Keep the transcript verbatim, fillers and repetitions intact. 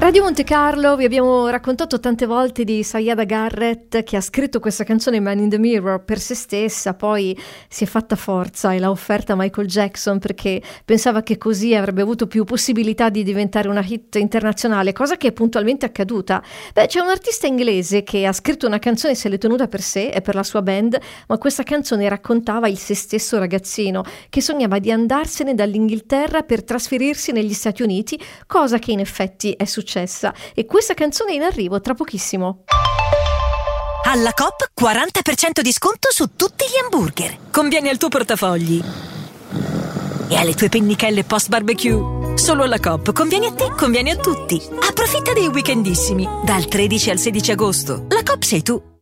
Radio Monte Carlo, vi abbiamo raccontato tante volte di Siedah Garrett, che ha scritto questa canzone Man in the Mirror per se stessa, poi si è fatta forza e l'ha offerta a Michael Jackson perché pensava che così avrebbe avuto più possibilità di diventare una hit internazionale, cosa che è puntualmente accaduta. Beh, c'è un artista inglese che ha scritto una canzone e se l'è tenuta per sé e per la sua band, ma questa canzone raccontava il se stesso ragazzino che sognava di andarsene dall'Inghilterra per trasferirsi negli Stati Uniti, cosa che in effetti è successa. E questa canzone è in arrivo tra pochissimo. Alla Coop quaranta per cento di sconto su tutti gli hamburger. Conviene al tuo portafogli e alle tue pennichelle post barbecue. Solo alla Coop conviene a te, conviene a tutti. Approfitta dei weekendissimi dal tredici al sedici agosto. La Coop sei tu.